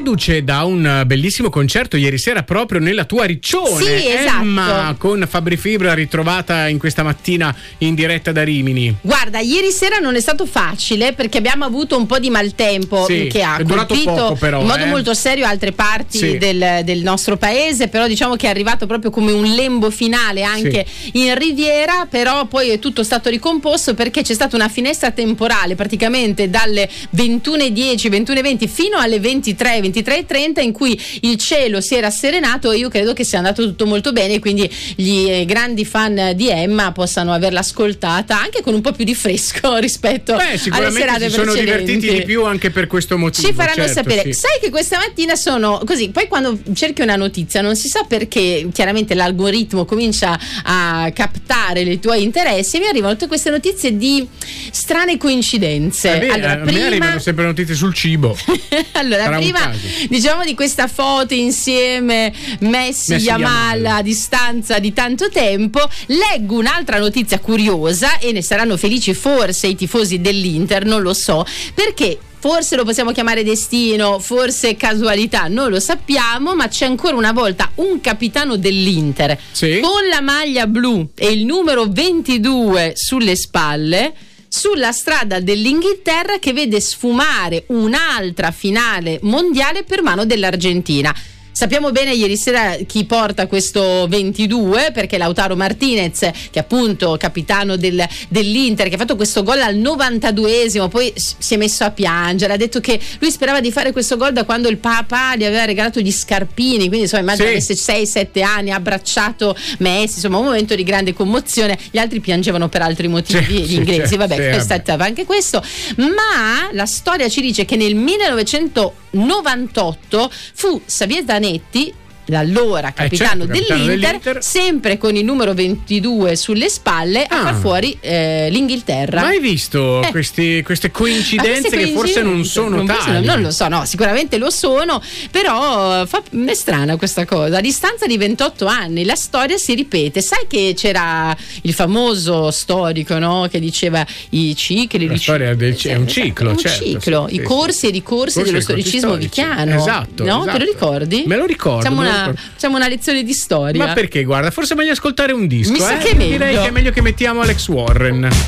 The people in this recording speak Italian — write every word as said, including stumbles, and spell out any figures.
reduce da un bellissimo concerto ieri sera proprio nella tua Riccione. Sì, esatto. Emma con Fabri Fibra ritrovata in questa mattina in diretta da Rimini. Guarda, ieri sera non è stato facile perché abbiamo avuto un po' di maltempo, sì, che ha è durato colpito poco, però, in modo eh. molto serio altre parti sì. del, del nostro paese, però diciamo che è arrivato proprio come un lembo finale anche sì. in Riviera, però poi è tutto stato ricomposto perché c'è stata una finestra temporale praticamente dalle ventuno e dieci, ventuno e venti fino alle ventitré, ventitré e trenta in cui il cielo si era serenato e io credo che sia andato tutto molto bene e quindi gli eh, grandi fan di Emma possano averla ascoltata anche con un po' più di fresco rispetto Beh, alle sicuramente serate si sono precedenti. divertiti di più anche per questo motivo. Ci faranno certo, sapere. sì. Sai che questa mattina sono così, poi quando cerchi una notizia non si sa perché chiaramente l'algoritmo comincia a captare i tuoi interessi e mi arrivano tutte queste notizie di strane coincidenze. Eh beh, allora, a prima... me arrivano sempre notizie sul cibo. allora, Sarà prima diciamo di questa foto insieme Messi, Messi Yamal Yamal. a distanza di tanto tempo, leggo un'altra notizia curiosa e ne saranno felici forse i tifosi dell'Inter, non lo so, perché forse lo possiamo chiamare destino, forse casualità, non lo sappiamo, ma c'è ancora una volta un capitano dell'Inter sì. con la maglia blu e il numero ventidue sulle spalle sulla strada dell'Inghilterra che vede sfumare un'altra finale mondiale per mano dell'Argentina. Sappiamo bene ieri sera chi porta questo ventidue, perché Lautaro Martinez, che è appunto capitano del, dell'Inter, che ha fatto questo gol al novantaduesimo, poi si è messo a piangere, ha detto che lui sperava di fare questo gol da quando il papà gli aveva regalato gli scarpini, quindi insomma immagina avesse sei sette anni, ha abbracciato Messi, insomma un momento di grande commozione. Gli altri piangevano per altri motivi, sì, gli inglesi, sì, vabbè, sì, è stato anche questo, ma la storia ci dice che nel millenovecentonovantotto fu Xavier Zanetti, l'allora capitano, eh certo, capitano dell'Inter, dell'Inter, sempre con il numero ventidue sulle spalle, ah. a far fuori eh, l'Inghilterra. Mai visto eh. questi, queste coincidenze, queste che forse non sono non tali? Forse, non lo so, no, sicuramente lo sono, però fa, è strana questa cosa. A distanza di ventotto anni la storia si ripete. Sai che c'era il famoso storico, no, che diceva i cicli, la storia del, è un ciclo, è un certo, ciclo, sì, i sì, corsi sì. e ricorsi Corsi dello e storicismo storici. vicano. Esatto, no? esatto. Te lo ricordi? Me lo ricordo. Facciamo me lo una, ricordo. facciamo una lezione di storia. Ma perché? Guarda, forse è meglio ascoltare un disco. Mi sa eh? che è meglio. Direi che è meglio che mettiamo Alex Warren.